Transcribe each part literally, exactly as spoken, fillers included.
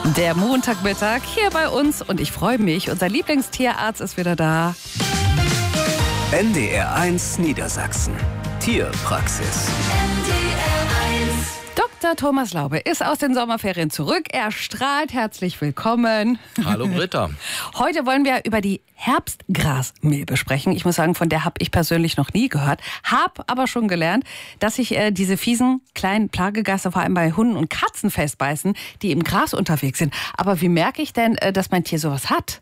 Der Montagmittag hier bei uns und ich freue mich, unser Lieblingstierarzt ist wieder da. N D R eins Niedersachsen. Tierpraxis. Doktor Thomas Laube ist aus den Sommerferien zurück. Er strahlt. Herzlich willkommen. Hallo Britta. Heute wollen wir über die Herbstgrasmilbe sprechen. Ich muss sagen, von der habe ich persönlich noch nie gehört. Hab aber schon gelernt, dass sich äh, diese fiesen kleinen Plagegeister vor allem bei Hunden und Katzen festbeißen, die im Gras unterwegs sind. Aber wie merke ich denn, äh, dass mein Tier sowas hat?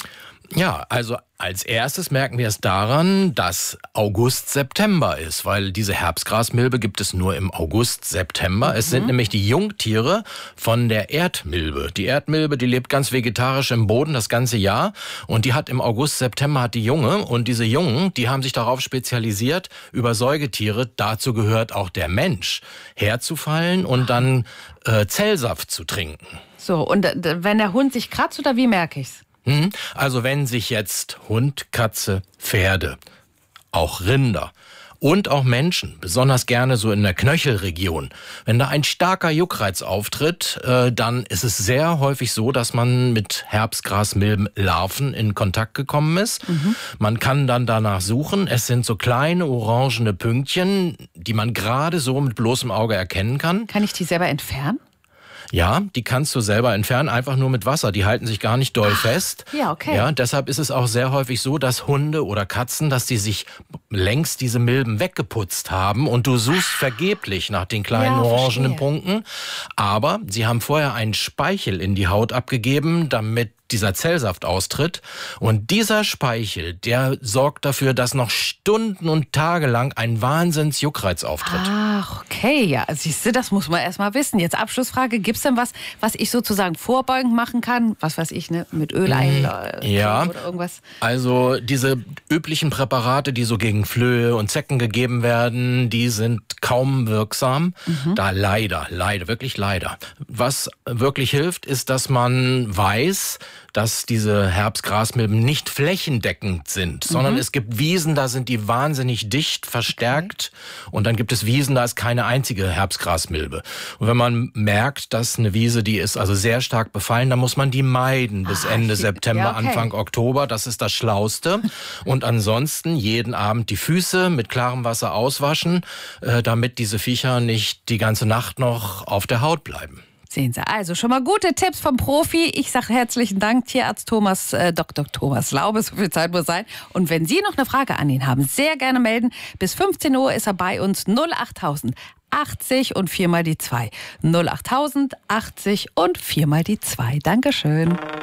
Ja, also als erstes merken wir es daran, dass August, September ist, weil diese Herbstgrasmilbe gibt es nur im August, September. Mhm. Es sind nämlich die Jungtiere von der Erdmilbe. Die Erdmilbe, die lebt ganz vegetarisch im Boden das ganze Jahr und die hat im August, September hat die Junge und diese Jungen, die haben sich darauf spezialisiert, über Säugetiere, dazu gehört auch der Mensch, herzufallen und dann äh, Zellsaft zu trinken. So, und äh, wenn der Hund sich kratzt, oder wie merke ich's? Also wenn sich jetzt Hund, Katze, Pferde, auch Rinder und auch Menschen, besonders gerne so in der Knöchelregion, wenn da ein starker Juckreiz auftritt, äh, dann ist es sehr häufig so, dass man mit Herbstgrasmilbenlarven in Kontakt gekommen ist. Mhm. Man kann dann danach suchen. Es sind so kleine orangene Pünktchen, die man gerade so mit bloßem Auge erkennen kann. Kann ich die selber entfernen? Ja, die kannst du selber entfernen, einfach nur mit Wasser. Die halten sich gar nicht doll Ach, fest. Ja, okay. Ja, deshalb ist es auch sehr häufig so, dass Hunde oder Katzen, dass die sich längst diese Milben weggeputzt haben und du suchst vergeblich nach den kleinen ja, orangenen verstehe. Punkten. Aber sie haben vorher einen Speichel in die Haut abgegeben, damit dieser Zellsaft austritt. Und dieser Speichel, der sorgt dafür, dass noch Stunden und Tage lang ein Wahnsinns-Juckreiz auftritt. Ach, okay. Ja, siehst du, das muss man erst mal wissen. Jetzt Abschlussfrage. Gibt's denn was, was ich sozusagen vorbeugend machen kann? Was weiß ich, ne? Mit Öl einlaufen ja, oder irgendwas? Also diese üblichen Präparate, die so gegen Flöhe und Zecken gegeben werden, die sind kaum wirksam. Mhm. Da leider, leider, wirklich leider. Was wirklich hilft, ist, dass man weiß, dass diese Herbstgrasmilben nicht flächendeckend sind, sondern mhm. es gibt Wiesen, da sind die wahnsinnig dicht verstärkt okay. und dann gibt es Wiesen, da ist keine einzige Herbstgrasmilbe. Und wenn man merkt, dass eine Wiese, die ist also sehr stark befallen, dann muss man die meiden bis ah, Ende September, ja, okay. Anfang Oktober, das ist das Schlauste. Und ansonsten jeden Abend die Füße mit klarem Wasser auswaschen, äh, damit diese Viecher nicht die ganze Nacht noch auf der Haut bleiben. Sehen Sie, also schon mal gute Tipps vom Profi. Ich sage herzlichen Dank, Tierarzt Thomas, äh, Doktor Thomas Laube, so viel Zeit muss sein. Und wenn Sie noch eine Frage an ihn haben, sehr gerne melden. Bis fünfzehn Uhr ist er bei uns. null acht achtzig und viermal die zwei. null acht achtzig und viermal die zwei. Dankeschön.